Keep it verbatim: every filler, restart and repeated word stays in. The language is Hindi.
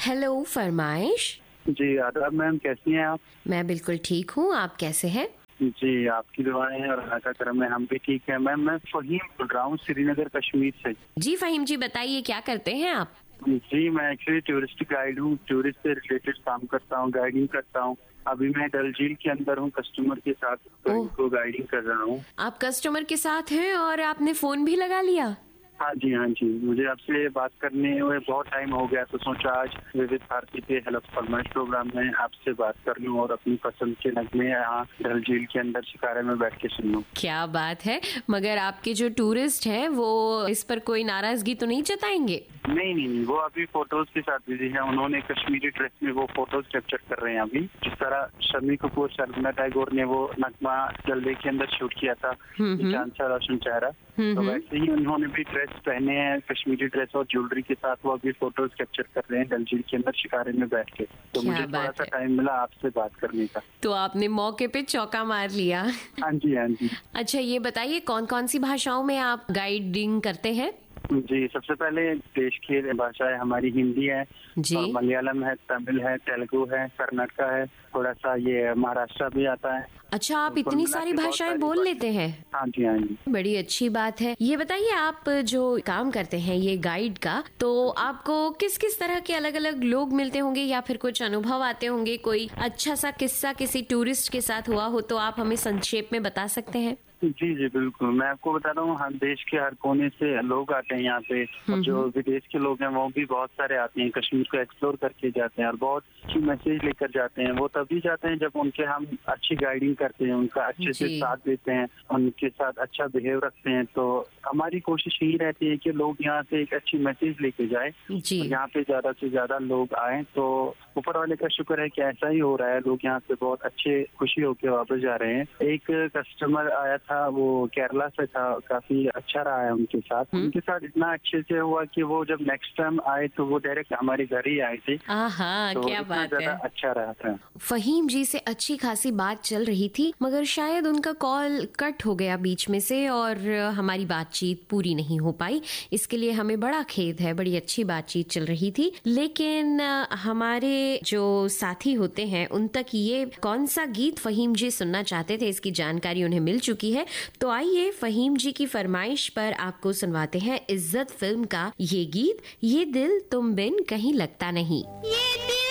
हेलो फरमाइश। जी आदाब मैम, कैसी हैं आप? मैं बिल्कुल ठीक हूँ, आप कैसे हैं? जी आपकी दुआएं हैं और अल्लाह का करम है, हम भी ठीक हैं। मैम मैं फहीम बोल रहा हूँ श्रीनगर कश्मीर से। जी फहीम जी, बताइए क्या करते हैं आप? जी मैं एक्चुअली टूरिस्ट गाइड हूँ, टूरिस्ट से रिलेटेड काम करता हूँ, गाइडिंग करता हूँ। अभी मैं डल झील के अंदर हूँ, कस्टमर के साथ तो ओह। इनको गाइडिंग कर रहा हूँ। आप कस्टमर के साथ हैं और आपने फोन भी लगा लिया? हाँ जी हाँ जी, मुझे आपसे बात करने हुए बहुत टाइम हो गया, तो सोचा आज विविध भारती के हेल्प फरमाइश प्रोग्राम में आपसे बात कर लूँ और अपनी पसंद के नगमे यहाँ डल झील के अंदर शिकारे में बैठ के सुन लूँ। क्या बात है, मगर आपके जो टूरिस्ट हैं वो इस पर कोई नाराजगी तो नहीं जताएंगे? नहीं नहीं नहीं, वो अभी फोटोज के साथ बिजी हैं। उन्होंने कश्मीरी ड्रेस में वो फोटोज कैप्चर कर रहे हैं अभी, जिस तरह शम्मी कपूर, शर्मिला टैगोर ने वो नगमा जल्दी के अंदर शूट किया था, चांद सा रोशन चेहरा, तो वैसे ही उन्होंने भी ड्रेस पहने हैं, कश्मीरी ड्रेस और ज्वेलरी के साथ वो अभी फोटोज कैप्चर कर रहे हैं डल झील के अंदर शिकारे में बैठ के। तो मुझे थोड़ा सा टाइम मिला आपसे बात करने का, तो आपने मौके पे चौका मार लिया। हाँ जी हाँ जी। अच्छा ये बताइए, कौन कौन सी भाषाओं में आप गाइडिंग करते हैं? जी सबसे पहले देश की भाषाएं हमारी हिंदी है जी, और मलयालम है, तमिल है, तेलुगु है, कर्नाटका है, थोड़ा सा ये महाराष्ट्र भी आता है। अच्छा आप इतनी सारी भाषाएं बोल लेते हैं? हाँ जी हाँ जी। बड़ी अच्छी बात है। ये बताइए, आप जो काम करते हैं ये गाइड का, तो आपको किस किस तरह के अलग अलग लोग मिलते होंगे या फिर कुछ अनुभव आते होंगे? कोई अच्छा सा किस्सा किसी टूरिस्ट के साथ हुआ हो तो आप हमें संक्षेप में बता सकते हैं? जी जी बिल्कुल, मैं आपको बता रहा हूँ, हर देश के हर कोने से लोग आते हैं यहाँ पे, और जो विदेश के लोग हैं वो भी बहुत सारे आते हैं, कश्मीर को एक्सप्लोर करके जाते हैं और बहुत अच्छी मैसेज लेकर जाते हैं। वो तभी जाते हैं जब उनके हम अच्छी गाइडिंग करते हैं, उनका अच्छे से साथ देते हैं, उनके साथ अच्छा बिहेव रखते हैं। तो हमारी कोशिश यही रहती है कि लोग यहाँ से एक अच्छी मैसेज लेके जाए, यहाँ पे ज्यादा से ज्यादा लोग आए। तो ऊपर वाले का शुक्र है कि ऐसा ही हो रहा है, लोग यहाँ से बहुत अच्छे खुशी होके वापस जा रहे हैं। एक कस्टमर आया था, वो केरला से था, काफी अच्छा रहा है उनके साथ। उनके साथ इतना अच्छे से हुआ कि वो जब नेक्स्ट टाइम आए तो वो डायरेक्ट हमारे घर ही आए थे। आहा, तो क्या बात है, अच्छा रहा था। फहीम जी से अच्छी खासी बात चल रही थी, मगर शायद उनका कॉल कट हो गया बीच में से और हमारी बातचीत पूरी नहीं हो पाई। इसके लिए हमें बड़ा खेद है। बड़ी अच्छी बातचीत चल रही थी, लेकिन हमारे जो साथी होते हैं उन तक ये कौन सा गीत फहीम जी सुनना चाहते थे इसकी जानकारी उन्हें मिल चुकी है। तो आइए फहीम जी की फरमाइश पर आपको सुनवाते हैं इज्जत फिल्म का ये गीत, ये दिल तुम बिन कहीं लगता नहीं। ये दिल